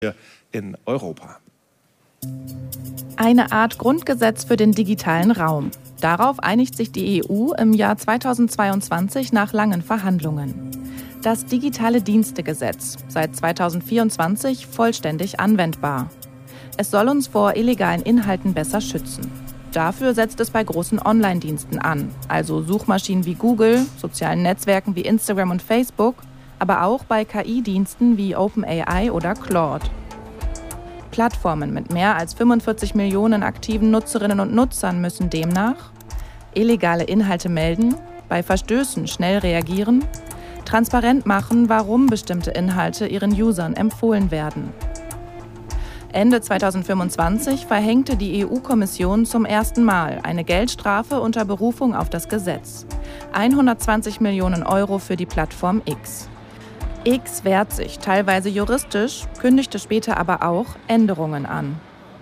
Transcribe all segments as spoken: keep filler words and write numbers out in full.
hier in Europa. Eine Art Grundgesetz für den digitalen Raum. Darauf einigt sich die E U im Jahr zweitausendzweiundzwanzig nach langen Verhandlungen. Das digitale Dienstegesetz, seit zweitausendvierundzwanzig vollständig anwendbar. Es soll uns vor illegalen Inhalten besser schützen. Dafür setzt es bei großen Online-Diensten an, also Suchmaschinen wie Google, sozialen Netzwerken wie Instagram und Facebook, aber auch bei K I-Diensten wie OpenAI oder Claude. Plattformen mit mehr als fünfundvierzig Millionen aktiven Nutzerinnen und Nutzern müssen demnach illegale Inhalte melden, bei Verstößen schnell reagieren, transparent machen, warum bestimmte Inhalte ihren Usern empfohlen werden. Ende zweitausendfünfundzwanzig verhängte die E U-Kommission zum ersten Mal eine Geldstrafe unter Berufung auf das Gesetz. hundertzwanzig Millionen Euro für die Plattform X. X wehrt sich, teilweise juristisch, kündigte später aber auch Änderungen an.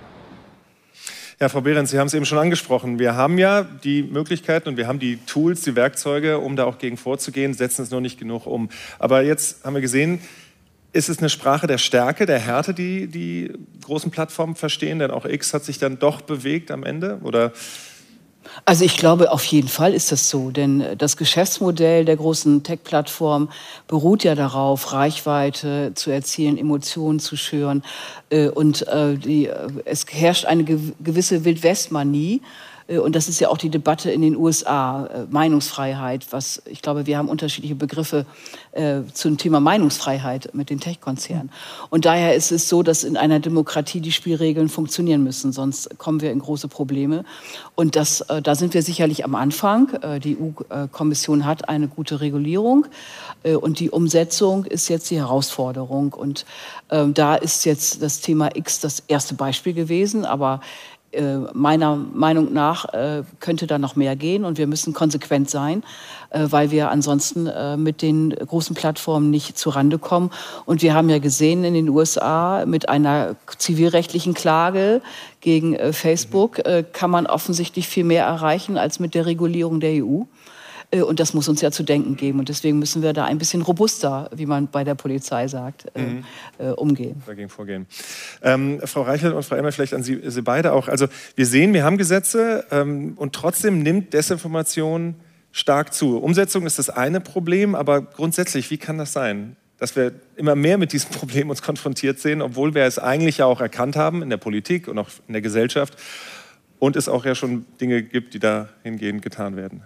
Ja, Frau Behrens, Sie haben es eben schon angesprochen. Wir haben ja die Möglichkeiten und wir haben die Tools, die Werkzeuge, um da auch gegen vorzugehen, setzen es nur nicht genug um. Aber jetzt haben wir gesehen, ist es eine Sprache der Stärke, der Härte, die die großen Plattformen verstehen? Denn auch X hat sich dann doch bewegt am Ende, oder? Also ich glaube, auf jeden Fall ist das so, denn das Geschäftsmodell der großen Tech-Plattform beruht ja darauf, Reichweite zu erzielen, Emotionen zu schüren und die, es herrscht eine gewisse Wildwest-Manie. Und das ist ja auch die Debatte in den U S A, Meinungsfreiheit. Was, ich glaube, wir haben unterschiedliche Begriffe äh, zum Thema Meinungsfreiheit mit den Tech-Konzernen. Und daher ist es so, dass in einer Demokratie die Spielregeln funktionieren müssen, sonst kommen wir in große Probleme. Und das, äh, da sind wir sicherlich am Anfang. Äh, die E U-Kommission hat eine gute Regulierung äh, und die Umsetzung ist jetzt die Herausforderung. Und äh, da ist jetzt das Thema X das erste Beispiel gewesen, aber meiner Meinung nach könnte da noch mehr gehen und wir müssen konsequent sein, weil wir ansonsten mit den großen Plattformen nicht zurande kommen. Und wir haben ja gesehen in den U S A mit einer zivilrechtlichen Klage gegen Facebook kann man offensichtlich viel mehr erreichen als mit der Regulierung der E U. Und das muss uns ja zu denken geben. Und deswegen müssen wir da ein bisschen robuster, wie man bei der Polizei sagt, mhm. äh, umgehen. Dagegen vorgehen. Ähm, Frau Reichelt und Frau Elmer, vielleicht an Sie, Sie beide auch. Also wir sehen, wir haben Gesetze ähm, und trotzdem nimmt Desinformation stark zu. Umsetzung ist das eine Problem, aber grundsätzlich, wie kann das sein, dass wir immer mehr mit diesem Problem uns konfrontiert sehen, obwohl wir es eigentlich ja auch erkannt haben in der Politik und auch in der Gesellschaft und es auch ja schon Dinge gibt, die dahingehend getan werden?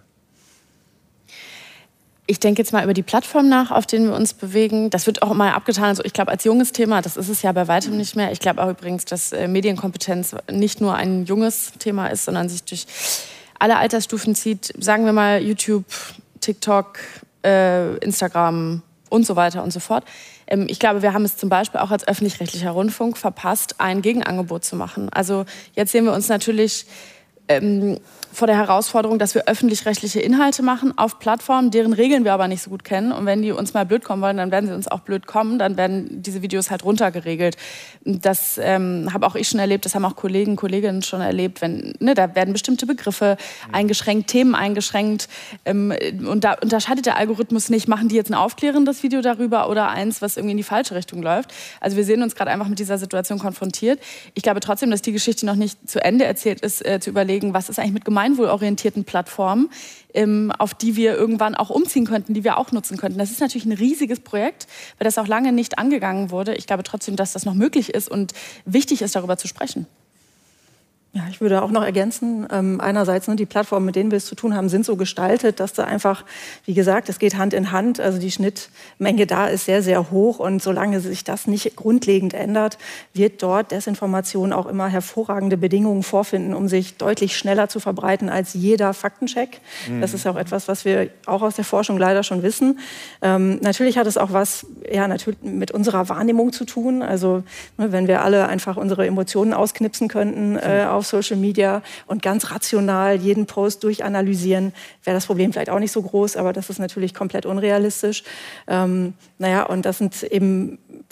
Ich denke jetzt mal über die Plattform nach, auf denen wir uns bewegen. Das wird auch immer abgetan. Also ich glaube, als junges Thema, das ist es ja bei weitem nicht mehr. Ich glaube auch übrigens, dass äh, Medienkompetenz nicht nur ein junges Thema ist, sondern sich durch alle Altersstufen zieht. Sagen wir mal YouTube, TikTok, äh, Instagram und so weiter und so fort. Ähm, ich glaube, wir haben es zum Beispiel auch als öffentlich-rechtlicher Rundfunk verpasst, ein Gegenangebot zu machen. Also jetzt sehen wir uns natürlich ähm, vor der Herausforderung, dass wir öffentlich-rechtliche Inhalte machen auf Plattformen, deren Regeln wir aber nicht so gut kennen. Und wenn die uns mal blöd kommen wollen, dann werden sie uns auch blöd kommen. Dann werden diese Videos halt runtergeregelt. Das ähm, habe auch ich schon erlebt, das haben auch Kollegen, Kolleginnen schon erlebt. Wenn, ne, da werden bestimmte Begriffe eingeschränkt, Themen eingeschränkt. Ähm, und da unterscheidet der Algorithmus nicht, machen die jetzt ein aufklärendes Video darüber oder eins, was irgendwie in die falsche Richtung läuft. Also wir sehen uns gerade einfach mit dieser Situation konfrontiert. Ich glaube trotzdem, dass die Geschichte noch nicht zu Ende erzählt ist, äh, zu überlegen, was ist eigentlich mit gemeinwohlorientierten Plattformen, ähm, auf die wir irgendwann auch umziehen könnten, die wir auch nutzen könnten. Das ist natürlich ein riesiges Projekt, weil das auch lange nicht angegangen wurde. Ich glaube trotzdem, dass das noch möglich ist und wichtig ist, darüber zu sprechen. Ja, ich würde auch noch ergänzen, ähm, einerseits, ne, die Plattformen, mit denen wir es zu tun haben, sind so gestaltet, dass da einfach, wie gesagt, es geht Hand in Hand, also die Schnittmenge da ist sehr, sehr hoch und solange sich das nicht grundlegend ändert, wird dort Desinformation auch immer hervorragende Bedingungen vorfinden, um sich deutlich schneller zu verbreiten als jeder Faktencheck. Mhm. Das ist auch etwas, was wir auch aus der Forschung leider schon wissen. Ähm, natürlich hat es auch was ja, natürlich mit unserer Wahrnehmung zu tun, also ne, wenn wir alle einfach unsere Emotionen ausknipsen könnten, äh, auf Social Media und ganz rational jeden Post durchanalysieren, wäre das Problem vielleicht auch nicht so groß, aber das ist natürlich komplett unrealistisch. Ähm, naja, und das sind eben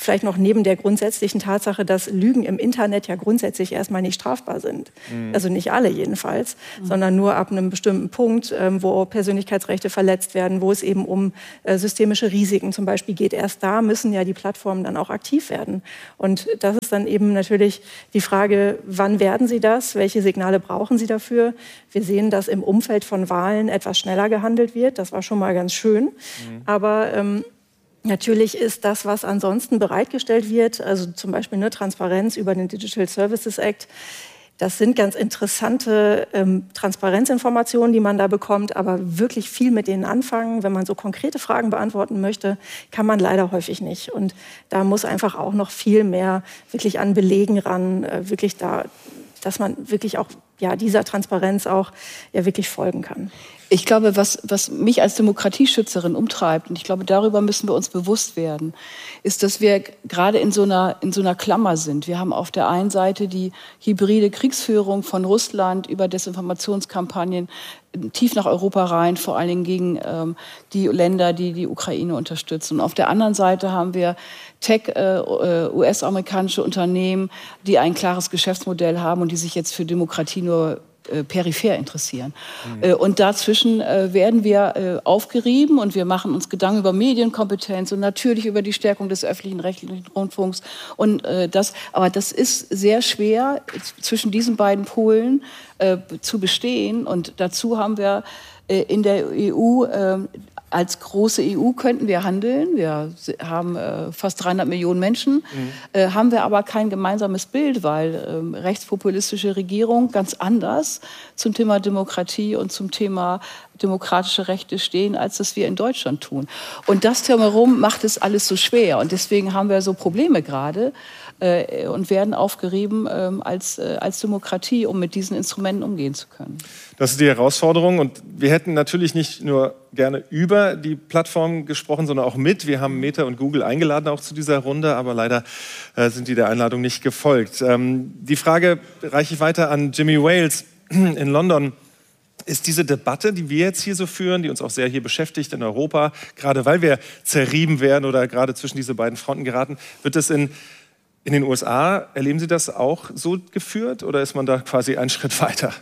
vielleicht noch neben der grundsätzlichen Tatsache, dass Lügen im Internet ja grundsätzlich erstmal nicht strafbar sind. Mhm. Also nicht alle jedenfalls, mhm. sondern nur ab einem bestimmten Punkt, ähm, wo Persönlichkeitsrechte verletzt werden, wo es eben um äh, systemische Risiken zum Beispiel geht. Erst da müssen ja die Plattformen dann auch aktiv werden. Und das ist dann eben natürlich die Frage, wann werden sie das? Welche Signale brauchen sie dafür? Wir sehen, dass im Umfeld von Wahlen etwas schneller gehandelt wird. Das war schon mal ganz schön. Mhm. Aber ähm, natürlich ist das, was ansonsten bereitgestellt wird, also zum Beispiel eine Transparenz über den Digital Services Act, das sind ganz interessante ähm, Transparenzinformationen, die man da bekommt, aber wirklich viel mit denen anfangen, wenn man so konkrete Fragen beantworten möchte, kann man leider häufig nicht. Und da muss einfach auch noch viel mehr wirklich an Belegen ran, äh, wirklich da, dass man wirklich auch ja, dieser Transparenz auch ja, wirklich folgen kann. Ich glaube, was, was mich als Demokratieschützerin umtreibt, und ich glaube, darüber müssen wir uns bewusst werden, ist, dass wir gerade in so einer, in so einer Klammer sind. Wir haben auf der einen Seite die hybride Kriegsführung von Russland über Desinformationskampagnen tief nach Europa rein, vor allen Dingen gegen ähm, die Länder, die die Ukraine unterstützen. Und auf der anderen Seite haben wir Tech, äh, U S-amerikanische Unternehmen, die ein klares Geschäftsmodell haben und die sich jetzt für Demokratie nur äh, peripher interessieren. Mhm. Äh, und dazwischen äh, werden wir äh, aufgerieben und wir machen uns Gedanken über Medienkompetenz und natürlich über die Stärkung des öffentlichen rechtlichen Rundfunks. Und, äh, das, aber das ist sehr schwer, zwischen diesen beiden Polen äh, zu bestehen. Und dazu haben wir äh, in der E U äh, als große E U könnten wir handeln. Wir haben äh, fast dreihundert Millionen Menschen, mhm. äh, haben wir aber kein gemeinsames Bild, weil äh, rechtspopulistische Regierungen ganz anders zum Thema Demokratie und zum Thema demokratische Rechte stehen, als das wir in Deutschland tun. Und das drumherum macht es alles so schwer. Und deswegen haben wir so Probleme gerade äh, und werden aufgerieben äh, als, äh, als Demokratie, um mit diesen Instrumenten umgehen zu können. Das ist die Herausforderung. Und wir hätten natürlich nicht nur gerne über die Plattform gesprochen, sondern auch mit. Wir haben Meta und Google eingeladen auch zu dieser Runde, aber leider äh, sind die der Einladung nicht gefolgt. Ähm, die Frage reiche ich weiter an Jimmy Wales in London. Ist diese Debatte, die wir jetzt hier so führen, die uns auch sehr hier beschäftigt in Europa, gerade weil wir zerrieben werden oder gerade zwischen diese beiden Fronten geraten, wird das in, in den U S A, erleben Sie das auch so geführt oder ist man da quasi einen Schritt weiter?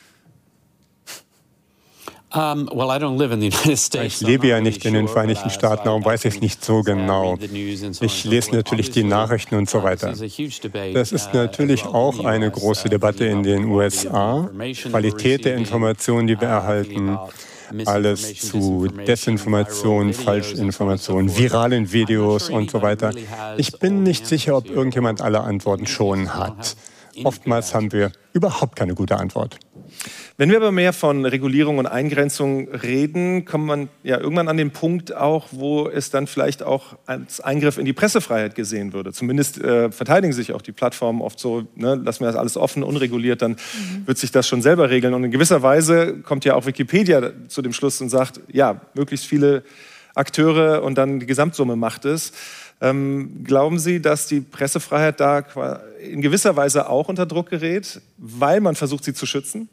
Ich lebe ja nicht in den Vereinigten Staaten, darum weiß ich es nicht so genau. Ich lese natürlich die Nachrichten und so weiter. Das ist natürlich auch eine große Debatte in den U S A. Qualität der Informationen, die wir erhalten, alles zu Desinformation, Falschinformation, viralen Videos und so weiter. Ich bin nicht sicher, ob irgendjemand alle Antworten schon hat. Oftmals haben wir überhaupt keine gute Antwort. Wenn wir aber mehr von Regulierung und Eingrenzung reden, kommt man ja irgendwann an den Punkt auch, wo es dann vielleicht auch als Eingriff in die Pressefreiheit gesehen würde. Zumindest äh, verteidigen sich auch die Plattformen oft so, ne, lassen wir das alles offen, unreguliert, dann mhm. wird sich das schon selber regeln. Und in gewisser Weise kommt ja auch Wikipedia zu dem Schluss und sagt, ja, möglichst viele Akteure und dann die Gesamtsumme macht es. Ähm, glauben Sie, dass die Pressefreiheit da in gewisser Weise auch unter Druck gerät, weil man versucht, sie zu schützen?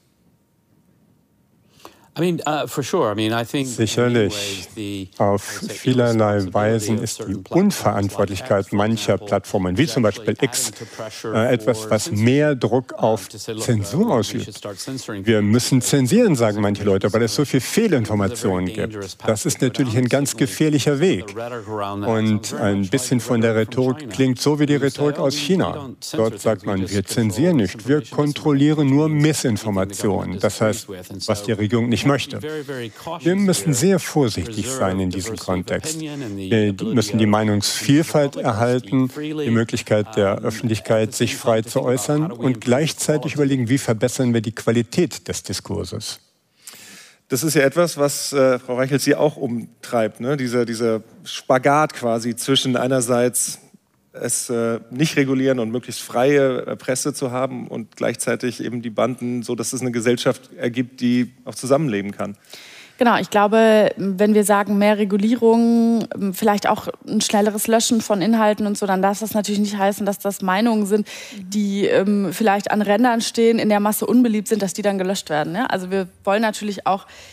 Sicherlich. Auf vielerlei Weisen ist die Unverantwortlichkeit mancher Plattformen, wie zum Beispiel X, äh, etwas, was mehr Druck auf Zensur ausübt. Wir müssen zensieren, sagen manche Leute, weil es so viel Fehlinformationen gibt. Das ist natürlich ein ganz gefährlicher Weg. Und ein bisschen von der Rhetorik klingt so wie die Rhetorik aus China. Dort sagt man, wir zensieren nicht, wir kontrollieren nur Missinformationen. Das heißt, was die Regierung nicht möchte. Wir müssen sehr vorsichtig sein in diesem Kontext. Wir müssen die Meinungsvielfalt erhalten, die Möglichkeit der Öffentlichkeit, sich frei zu äußern und gleichzeitig überlegen, wie verbessern wir die Qualität des Diskurses. Das ist ja etwas, was äh, Frau Reichelt Sie auch umtreibt, ne? Dieser, dieser Spagat quasi zwischen einerseits es äh, nicht regulieren und möglichst freie äh, Presse zu haben und gleichzeitig eben die Banden, so dass es eine Gesellschaft ergibt, die auch zusammenleben kann. Genau, ich glaube, wenn wir sagen mehr Regulierung, vielleicht auch ein schnelleres Löschen von Inhalten und so, dann darf das natürlich nicht heißen, dass das Meinungen sind, die ähm, vielleicht an Rändern stehen, in der Masse unbeliebt sind, dass die dann gelöscht werden. Ja? Also wir wollen natürlich auch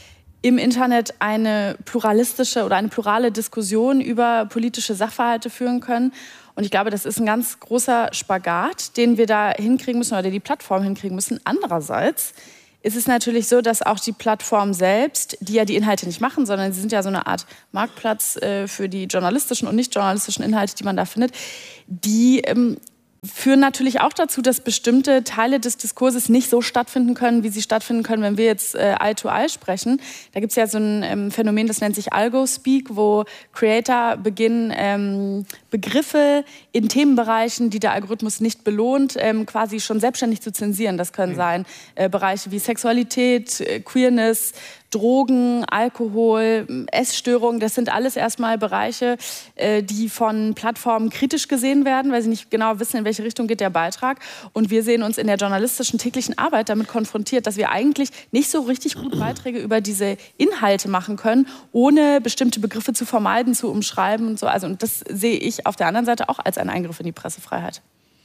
im Internet eine pluralistische oder eine plurale Diskussion über politische Sachverhalte führen können. Und ich glaube, das ist ein ganz großer Spagat, den wir da hinkriegen müssen oder die Plattform hinkriegen müssen. Andererseits ist es natürlich so, dass auch die Plattform selbst, die ja die Inhalte nicht machen, sondern sie sind ja so eine Art Marktplatz äh, für die journalistischen und nicht journalistischen Inhalte, die man da findet, die ähm, führen natürlich auch dazu, dass bestimmte Teile des Diskurses nicht so stattfinden können, wie sie stattfinden können, wenn wir jetzt äh, Eye-to-Eye sprechen. Da gibt es ja so ein ähm, Phänomen, das nennt sich Algo-Speak, wo Creator beginnen, ähm, Begriffe in Themenbereichen, die der Algorithmus nicht belohnt, ähm, quasi schon selbstständig zu zensieren. Das können mhm. sein äh, Bereiche wie Sexualität, äh, Queerness, Drogen, Alkohol, Essstörungen, das sind alles erstmal Bereiche, äh, die von Plattformen kritisch gesehen werden, weil sie nicht genau wissen, in welche Richtung geht der Beitrag. Und wir sehen uns in der journalistischen täglichen Arbeit damit konfrontiert, dass wir eigentlich nicht so richtig gut Beiträge über diese Inhalte machen können, ohne bestimmte Begriffe zu vermeiden, zu umschreiben und so. Also, und das sehe ich auf der anderen Seite auch als einen Eingriff in die Pressefreiheit.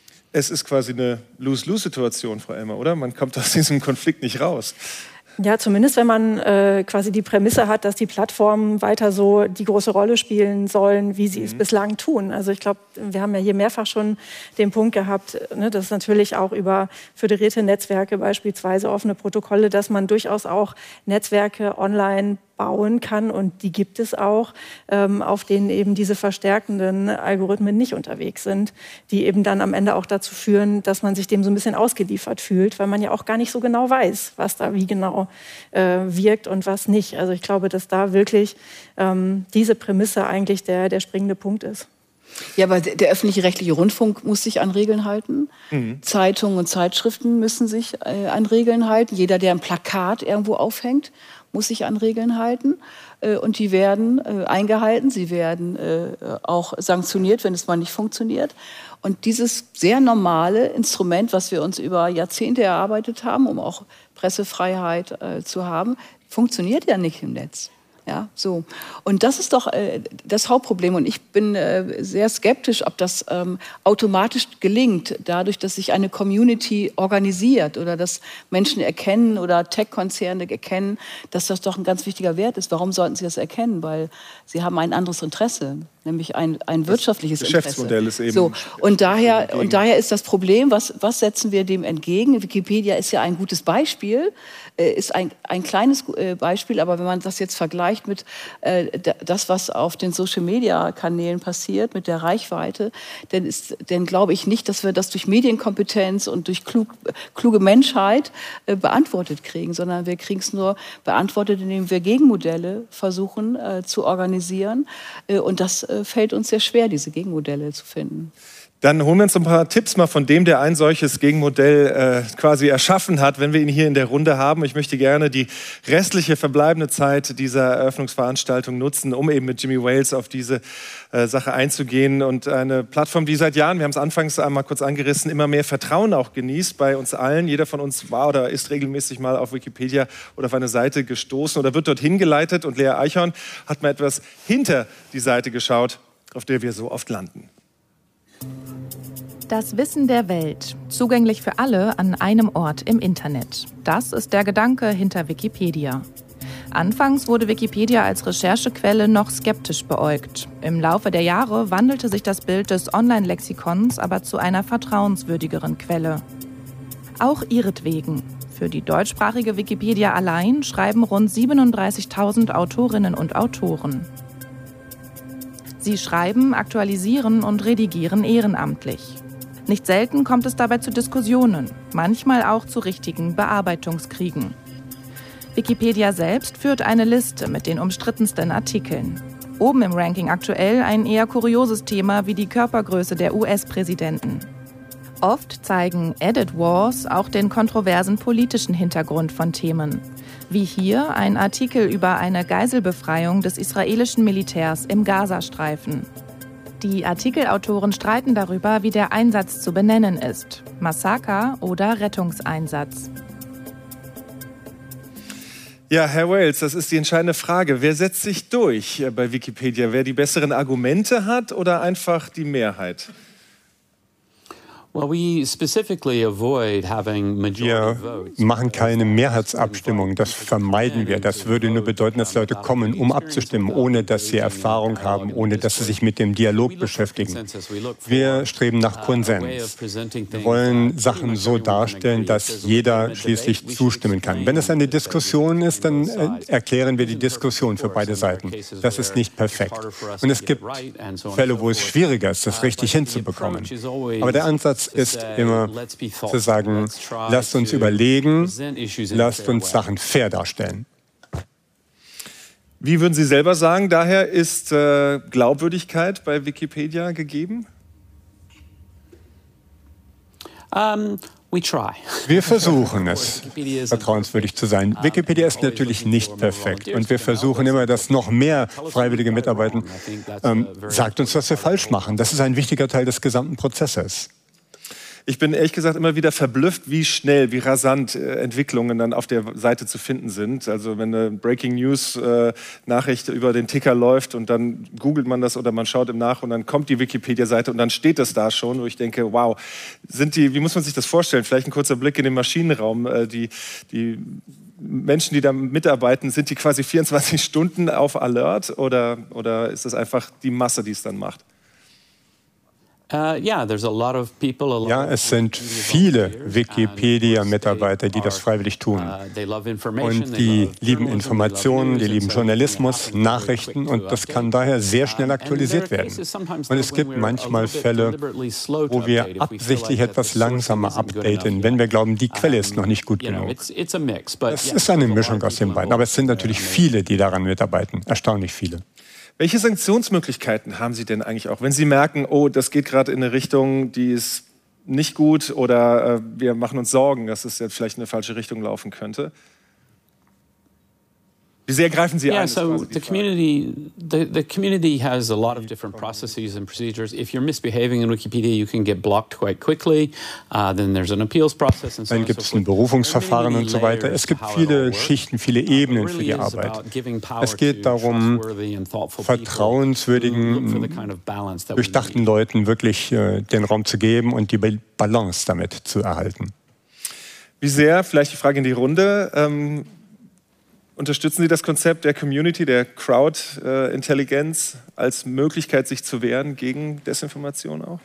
Es ist quasi eine Lose-Lose-Situation, Frau Elmer, oder? Man kommt aus diesem Konflikt nicht raus. Ja, zumindest wenn man äh, quasi die Prämisse hat, dass die Plattformen weiter so die große Rolle spielen sollen, wie sie mhm. es bislang tun. Also ich glaube, wir haben ja hier mehrfach schon den Punkt gehabt, ne, dass natürlich auch über föderierte Netzwerke, beispielsweise offene Protokolle, dass man durchaus auch Netzwerke online bauen kann, und die gibt es auch, ähm, auf denen eben diese verstärkenden Algorithmen nicht unterwegs sind, die eben dann am Ende auch dazu führen, dass man sich dem so ein bisschen ausgeliefert fühlt, weil man ja auch gar nicht so genau weiß, was da wie genau äh, wirkt und was nicht. Also ich glaube, dass da wirklich ähm, diese Prämisse eigentlich der, der springende Punkt ist. Ja, aber der öffentlich-rechtliche Rundfunk muss sich an Regeln halten. Mhm. Zeitungen und Zeitschriften müssen sich äh, an Regeln halten. Jeder, der ein Plakat irgendwo aufhängt, muss sich an Regeln halten. Äh, und die werden äh, eingehalten. Sie werden äh, auch sanktioniert, wenn es mal nicht funktioniert. Und dieses sehr normale Instrument, was wir uns über Jahrzehnte erarbeitet haben, um auch Pressefreiheit äh, zu haben, funktioniert ja nicht im Netz. Ja, so. Und das ist doch äh, das Hauptproblem. Und ich bin äh, sehr skeptisch, ob das ähm, automatisch gelingt, dadurch, dass sich eine Community organisiert oder dass Menschen erkennen oder Tech-Konzerne erkennen, dass das doch ein ganz wichtiger Wert ist. Warum sollten sie das erkennen? Weil sie haben ein anderes Interesse, nämlich ein, ein wirtschaftliches das Geschäftsmodell Interesse. Ist eben so. Und daher, und daher ist das Problem, was, was setzen wir dem entgegen? Wikipedia ist ja ein gutes Beispiel, äh, ist ein, ein kleines äh, Beispiel, aber wenn man das jetzt vergleicht mit äh, das, was auf den Social-Media-Kanälen passiert, mit der Reichweite, dann, ist, dann glaube ich nicht, dass wir das durch Medienkompetenz und durch klug, kluge Menschheit äh, beantwortet kriegen, sondern wir kriegen es nur beantwortet, indem wir Gegenmodelle versuchen äh, zu organisieren. Äh, und das äh, fällt uns sehr schwer, diese Gegenmodelle zu finden. Dann holen wir uns ein paar Tipps mal von dem, der ein solches Gegenmodell äh, quasi erschaffen hat, wenn wir ihn hier in der Runde haben. Ich möchte gerne die restliche verbleibende Zeit dieser Eröffnungsveranstaltung nutzen, um eben mit Jimmy Wales auf diese äh, Sache einzugehen. Und eine Plattform, die seit Jahren, wir haben es anfangs einmal kurz angerissen, immer mehr Vertrauen auch genießt bei uns allen. Jeder von uns war oder ist regelmäßig mal auf Wikipedia oder auf eine Seite gestoßen oder wird dorthin geleitet. Und Lea Eichhorn hat mal etwas hinter die Seite geschaut, auf der wir so oft landen. Das Wissen der Welt, zugänglich für alle an einem Ort im Internet. Das ist der Gedanke hinter Wikipedia. Anfangs wurde Wikipedia als Recherchequelle noch skeptisch beäugt. Im Laufe der Jahre wandelte sich das Bild des Online-Lexikons aber zu einer vertrauenswürdigeren Quelle. Auch ihretwegen. Für die deutschsprachige Wikipedia allein schreiben rund siebenunddreißigtausend Autorinnen und Autoren. Sie schreiben, aktualisieren und redigieren ehrenamtlich. Nicht selten kommt es dabei zu Diskussionen, manchmal auch zu richtigen Bearbeitungskriegen. Wikipedia selbst führt eine Liste mit den umstrittensten Artikeln. Oben im Ranking aktuell ein eher kurioses Thema wie die Körpergröße der U S-Präsidenten. Oft zeigen Edit Wars auch den kontroversen politischen Hintergrund von Themen. Wie hier ein Artikel über eine Geiselbefreiung des israelischen Militärs im Gazastreifen. Die Artikelautoren streiten darüber, wie der Einsatz zu benennen ist. Massaker oder Rettungseinsatz. Ja, Herr Wales, das ist die entscheidende Frage. Wer setzt sich durch bei Wikipedia? Wer die besseren Argumente hat oder einfach die Mehrheit? Wir machen keine Mehrheitsabstimmung, das vermeiden wir. Das würde nur bedeuten, dass Leute kommen, um abzustimmen, ohne dass sie Erfahrung haben, ohne dass sie sich mit dem Dialog beschäftigen. Wir streben nach Konsens. Wir wollen Sachen so darstellen, dass jeder schließlich zustimmen kann. Wenn es eine Diskussion ist, dann äh, erklären wir die Diskussion für beide Seiten. Das ist nicht perfekt. Und es gibt Fälle, wo es schwieriger ist, das richtig hinzubekommen. Aber der Ansatz ist immer zu sagen, lasst uns überlegen, lasst uns Sachen fair darstellen. Wie würden Sie selber sagen, daher ist äh, Glaubwürdigkeit bei Wikipedia gegeben? Um, we try. Wir versuchen es, vertrauenswürdig zu sein. Wikipedia ist natürlich nicht perfekt und wir versuchen immer, dass noch mehr Freiwillige mitarbeiten. Ähm, sagt uns, was wir falsch machen. Das ist ein wichtiger Teil des gesamten Prozesses. Ich bin ehrlich gesagt immer wieder verblüfft, wie schnell, wie rasant äh, Entwicklungen dann auf der Seite zu finden sind. Also wenn eine Breaking News äh, Nachricht über den Ticker läuft und dann googelt man das oder man schaut im Nach und dann kommt die Wikipedia-Seite und dann steht das da schon, wo ich denke, wow, sind die, wie muss man sich das vorstellen? Vielleicht ein kurzer Blick in den Maschinenraum. Äh, die, die Menschen, die da mitarbeiten, sind die quasi vierundzwanzig Stunden auf Alert oder, oder ist das einfach die Masse, die es dann macht? Ja, es sind viele Wikipedia-Mitarbeiter, die das freiwillig tun. Und die lieben Informationen, die lieben Journalismus, Nachrichten und das kann daher sehr schnell aktualisiert werden. Und es gibt manchmal Fälle, wo wir absichtlich etwas langsamer updaten, wenn wir glauben, die Quelle ist noch nicht gut genug. Es ist eine Mischung aus den beiden, aber es sind natürlich viele, die daran mitarbeiten, erstaunlich viele. Welche Sanktionsmöglichkeiten haben Sie denn eigentlich auch, wenn Sie merken, oh, das geht gerade in eine Richtung, die ist nicht gut oder äh, wir machen uns Sorgen, dass es jetzt vielleicht in eine falsche Richtung laufen könnte? Wie sehr greifen Sie yeah, ein? So the community, the, the community has a lot of different processes and procedures. If you're misbehaving in Wikipedia, you can get blocked quite quickly. Uh, then there's an appeals process and so on. Dann gibt es ein Berufungsverfahren und so weiter. Es gibt viele Schichten, viele Ebenen für die Arbeit. Es geht darum, vertrauenswürdigen, durchdachten Leuten wirklich äh, den Raum zu geben und die Balance damit zu erhalten. Wie sehr, vielleicht die Frage in die Runde, ähm, unterstützen Sie das Konzept der Community, der Crowd-Intelligenz als Möglichkeit, sich zu wehren gegen Desinformation auch?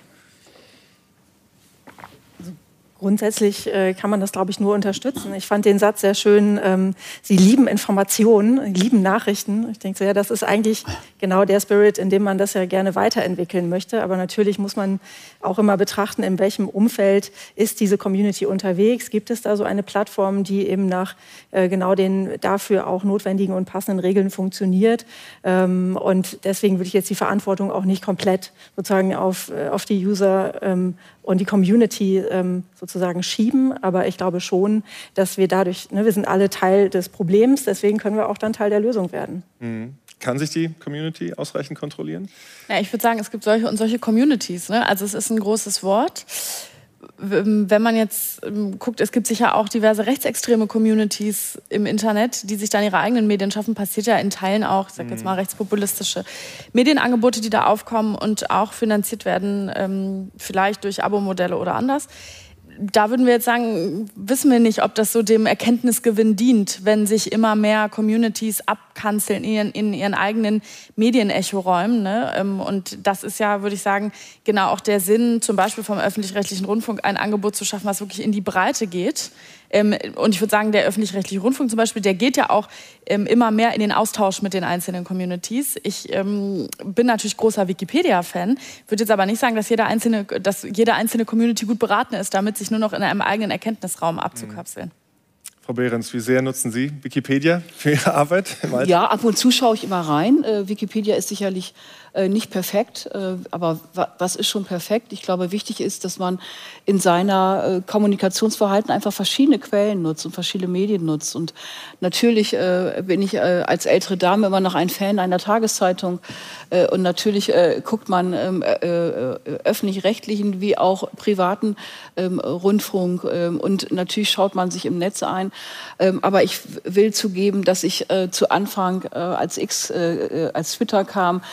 Grundsätzlich äh, kann man das, glaube ich, nur unterstützen. Ich fand den Satz sehr schön, ähm, Sie lieben Informationen, lieben Nachrichten. Ich denke so, ja, das ist eigentlich genau der Spirit, in dem man das ja gerne weiterentwickeln möchte. Aber natürlich muss man auch immer betrachten, in welchem Umfeld ist diese Community unterwegs. Gibt es da so eine Plattform, die eben nach äh, genau den dafür auch notwendigen und passenden Regeln funktioniert? Ähm, und deswegen würde ich jetzt die Verantwortung auch nicht komplett sozusagen auf, äh, auf die User ähm, und die Community ähm, sozusagen schieben. Aber ich glaube schon, dass wir dadurch, ne, wir sind alle Teil des Problems, deswegen können wir auch dann Teil der Lösung werden. Mhm. Kann sich die Community ausreichend kontrollieren? Ja, ich würde sagen, es gibt solche und solche Communities. Ne? Also es ist ein großes Wort. Wenn man jetzt guckt, es gibt sicher auch diverse rechtsextreme Communities im Internet, die sich dann ihre eigenen Medien schaffen. Passiert ja in Teilen auch, ich sag jetzt mal, rechtspopulistische Medienangebote, die da aufkommen und auch finanziert werden, ähm, vielleicht durch Abo-Modelle oder anders. Da würden wir jetzt sagen, wissen wir nicht, ob das so dem Erkenntnisgewinn dient, wenn sich immer mehr Communities abkanzeln in ihren, in ihren eigenen Medienechoräumen. Ne? Und das ist ja, würde ich sagen, genau auch der Sinn, zum Beispiel vom öffentlich-rechtlichen Rundfunk ein Angebot zu schaffen, was wirklich in die Breite geht. Und ich würde sagen, der öffentlich-rechtliche Rundfunk zum Beispiel, der geht ja auch immer mehr in den Austausch mit den einzelnen Communities. Ich ähm, bin natürlich großer Wikipedia-Fan, würde jetzt aber nicht sagen, dass jede einzelne, dass jede einzelne Community gut beraten ist, damit sich nur noch in einem eigenen Erkenntnisraum abzukapseln. Frau Behrens, wie sehr nutzen Sie Wikipedia für Ihre Arbeit? Ja, ab und zu schaue ich immer rein. Äh, Wikipedia ist sicherlich äh, nicht perfekt, äh, aber wa was ist schon perfekt? Ich glaube, wichtig ist, dass man in seiner äh, Kommunikationsverhalten einfach verschiedene Quellen nutzt und verschiedene Medien nutzt. Und natürlich äh, bin ich äh, als ältere Dame immer noch ein Fan einer Tageszeitung. Äh, und natürlich äh, guckt man ähm, äh, äh, öffentlich-rechtlichen wie auch privaten ähm, Rundfunk. Äh, und natürlich schaut man sich im Netz ein. Ähm, aber ich will zugeben, dass ich äh, zu Anfang, äh, als X, äh, als Twitter kam, äh,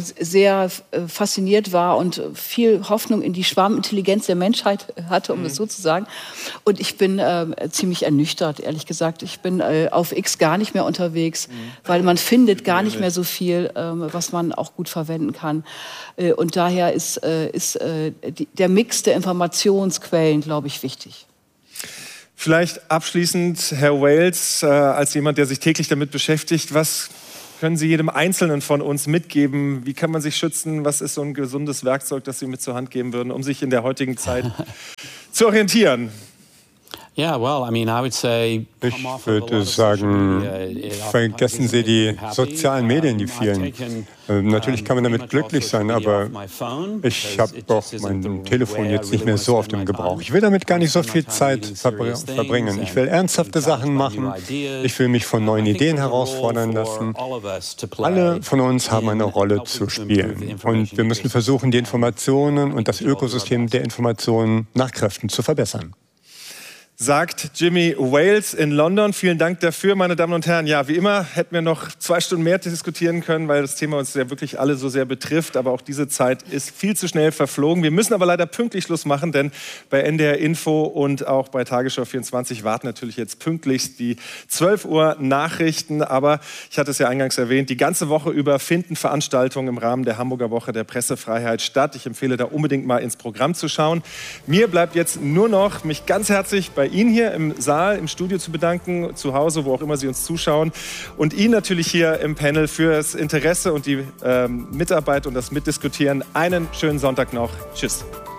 sehr fasziniert war und viel Hoffnung in die Schwarmintelligenz der Menschheit hatte, um mhm. das so zu sagen. Und ich bin äh, ziemlich ernüchtert, ehrlich gesagt. Ich bin äh, auf X gar nicht mehr unterwegs, mhm. weil man findet gar nicht mehr so viel, äh, was man auch gut verwenden kann. Äh, und daher ist, äh, ist äh, die, der Mix der Informationsquellen, glaube ich, wichtig. Vielleicht abschließend, Herr Wales, äh, als jemand, der sich täglich damit beschäftigt, was können Sie jedem Einzelnen von uns mitgeben? Wie kann man sich schützen? Was ist so ein gesundes Werkzeug, das Sie mit zur Hand geben würden, um sich in der heutigen Zeit zu orientieren? Yeah, well, I mean, I would say, ich würde sagen, vergessen Sie die sozialen Medien, die vielen. Natürlich kann man damit glücklich sein, aber ich habe doch mein Telefon jetzt nicht mehr so oft im Gebrauch. Ich will damit gar nicht so viel Zeit verbringen. Ich will ernsthafte Sachen machen. Ich will mich von neuen Ideen herausfordern lassen. Alle von uns haben eine Rolle zu spielen. Und wir müssen versuchen, die Informationen und das Ökosystem der Informationen nach Kräften zu verbessern. Sagt Jimmy Wales in London. Vielen Dank dafür, meine Damen und Herren. Ja, wie immer hätten wir noch zwei Stunden mehr diskutieren können, weil das Thema uns ja wirklich alle so sehr betrifft. Aber auch diese Zeit ist viel zu schnell verflogen. Wir müssen aber leider pünktlich Schluss machen, denn bei N D R Info und auch bei Tagesschau vierundzwanzig warten natürlich jetzt pünktlichst die zwölf Uhr Nachrichten. Aber ich hatte es ja eingangs erwähnt, die ganze Woche über finden Veranstaltungen im Rahmen der Hamburger Woche der Pressefreiheit statt. Ich empfehle da unbedingt mal ins Programm zu schauen. Mir bleibt jetzt nur noch, mich ganz herzlich bei Ihnen hier im Saal, im Studio zu bedanken, zu Hause, wo auch immer Sie uns zuschauen. Und Ihnen natürlich hier im Panel für das Interesse und die ähm, Mitarbeit und das Mitdiskutieren. Einen schönen Sonntag noch. Tschüss.